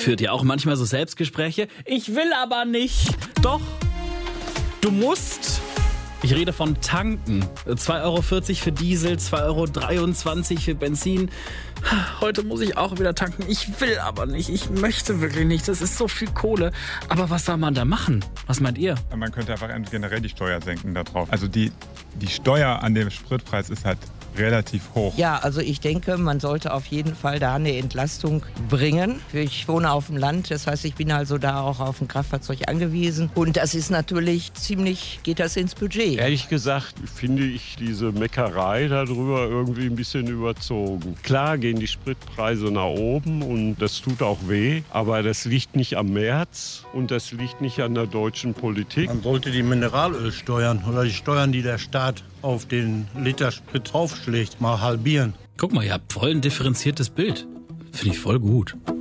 Führt ihr auch manchmal so Selbstgespräche? Ich will aber nicht. Doch, du musst. Ich rede von tanken. 2,40 Euro für Diesel, 2,23 Euro für Benzin. Heute muss ich auch wieder tanken. Ich will aber nicht. Ich möchte wirklich nicht. Das ist so viel Kohle. Aber was soll man da machen? Was meint ihr? Man könnte einfach generell die Steuer senken darauf. Also die Steuer an dem Spritpreis ist halt relativ hoch. Ja, also ich denke, man sollte auf jeden Fall da eine Entlastung bringen. Ich wohne auf dem Land, das heißt, ich bin also da auch auf ein Kraftfahrzeug angewiesen. Und das ist natürlich geht das ins Budget. Ehrlich gesagt finde ich diese Meckerei darüber irgendwie ein bisschen überzogen. Klar gehen die Spritpreise nach oben und das tut auch weh, aber das liegt nicht am März und das liegt nicht an der deutschen Politik. Man sollte die Mineralölsteuern oder die Steuern, die der Staat auf den Liter Sprit draufschlägt, mal halbieren. Guck mal, ihr habt voll ein differenziertes Bild. Finde ich voll gut.